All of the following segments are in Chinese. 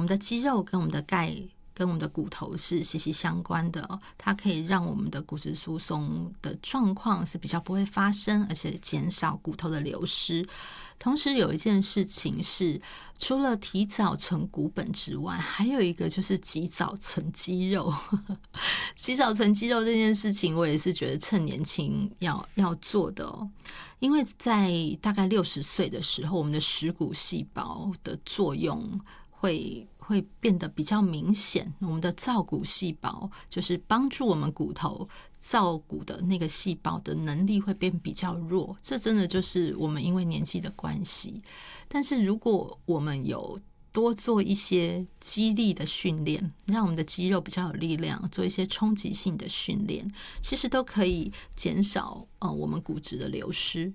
们的肌肉跟我们的钙跟我们的骨头是息息相关的哦，它可以让我们的骨质疏松的状况是比较不会发生，而且减少骨头的流失。同时有一件事情是，除了提早存骨本之外，还有一个就是及早存肌肉。及早存肌肉这件事情，我也是觉得趁年轻要做的哦。因为在大概60岁的时候，我们的蚀骨细胞的作用会变得比较明显，我们的造骨细胞就是帮助我们骨头造骨的那个细胞的能力会变比较弱，这真的就是我们因为年纪的关系。但是如果我们有多做一些肌力的训练，让我们的肌肉比较有力量，做一些冲击性的训练，其实都可以减少我们骨质的流失。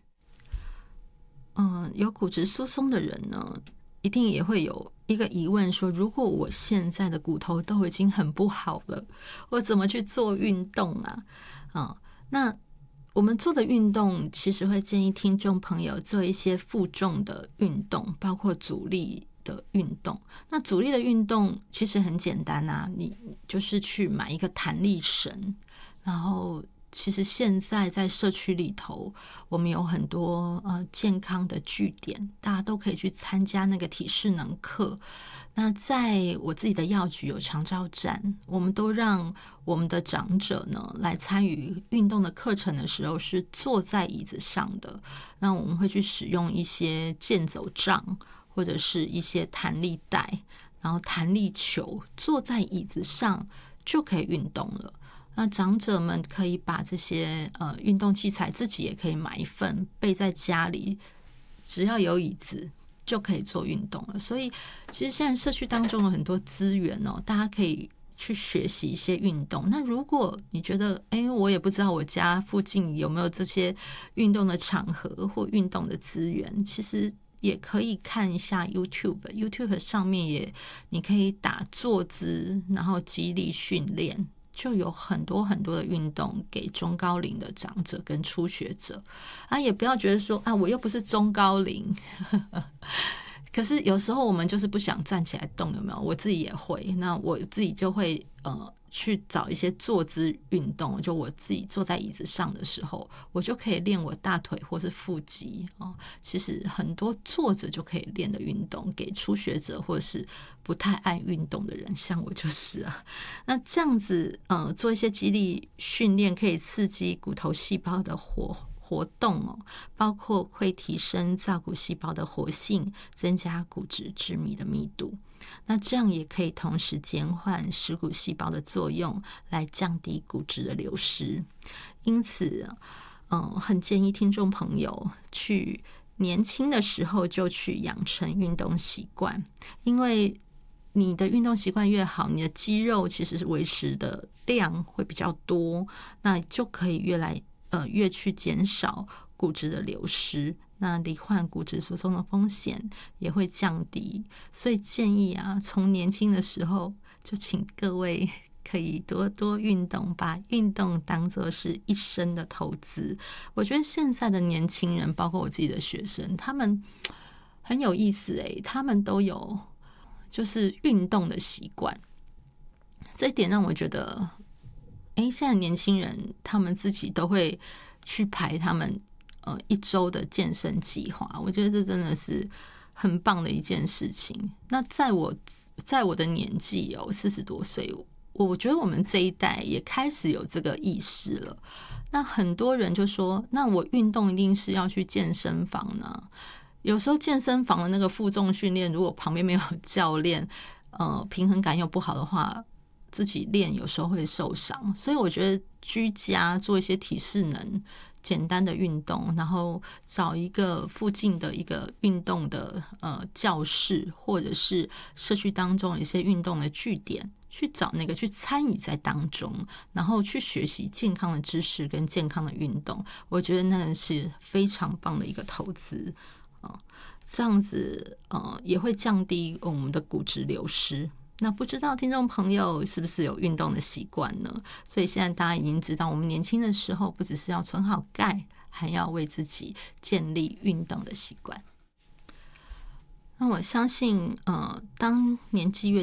有骨质疏松的人呢，一定也会有一个疑问说，如果我现在的骨头都已经很不好了，我怎么去做运动啊？那我们做的运动其实会建议听众朋友做一些负重的运动，包括阻力的运动。那阻力的运动其实很简单啊，你就是去买一个弹力绳，然后其实现在在社区里头，我们有很多健康的据点，大家都可以去参加那个体适能课。那在我自己的药局有长照站，我们都让我们的长者呢来参与运动的课程的时候是坐在椅子上的。那我们会去使用一些健走杖或者是一些弹力带，然后弹力球，坐在椅子上就可以运动了。那长者们可以把这些运动器材自己也可以买一份备在家里，只要有椅子就可以做运动了。所以其实现在社区当中有很多资源哦，大家可以去学习一些运动。那如果你觉得我也不知道我家附近有没有这些运动的场合或运动的资源，其实也可以看一下 YouTube 上面你可以打坐姿，然后肌力训练，就有很多很多的运动给中高龄的长者跟初学者也不要觉得说我又不是中高龄可是有时候我们就是不想站起来动，有没有？我自己也会，那我自己就会去找一些坐姿运动，就我自己坐在椅子上的时候，我就可以练我大腿或是腹肌其实很多坐着就可以练的运动，给初学者或者是不太爱运动的人，像我就是那这样子做一些肌力训练，可以刺激骨头细胞的活动包括会提升造骨细胞的活性，增加骨质致密的密度。那这样也可以同时减缓蚀骨细胞的作用，来降低骨质的流失。因此很建议听众朋友去年轻的时候就去养成运动习惯，因为你的运动习惯越好，你的肌肉其实是维持的量会比较多，那就可以越去减少骨质的流失，那罹患骨质疏松的风险也会降低。所以建议从年轻的时候就请各位可以多多运动，把运动当作是一生的投资。我觉得现在的年轻人，包括我自己的学生，他们很有意思他们都有就是运动的习惯，这一点让我觉得现在年轻人他们自己都会去排他们一周的健身计划，我觉得这真的是很棒的一件事情。那在我的年纪40多岁，我觉得我们这一代也开始有这个意识了。那很多人就说，那我运动一定是要去健身房呢？有时候健身房的那个负重训练，如果旁边没有教练，平衡感又不好的话，自己练有时候会受伤。所以我觉得居家做一些体适能简单的运动，然后找一个附近的一个运动的教室，或者是社区当中一些运动的据点，去找那个去参与在当中，然后去学习健康的知识跟健康的运动，我觉得那是非常棒的一个投资这样子也会降低我们的骨质流失。那不知道听众朋友是不是有运动的习惯呢？所以现在大家已经知道，我们年轻的时候不只是要存好钙，还要为自己建立运动的习惯。那我相信当年纪越